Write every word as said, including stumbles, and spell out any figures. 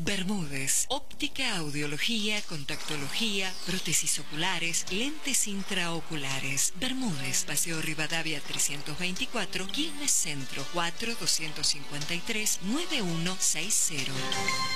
Bermúdez, óptica, audiología, contactología, prótesis oculares, lentes intraoculares. Bermúdez, Paseo Rivadavia trescientos veinticuatro, Quilmes Centro, cuatro dos cinco tres, nueve uno seis cero.